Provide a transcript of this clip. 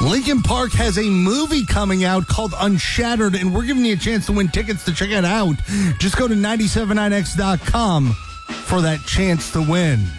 Lincoln Park has a movie coming out called Unshattered, and we're giving you a chance to win tickets to check it out. Just go to 979x.com for that chance to win.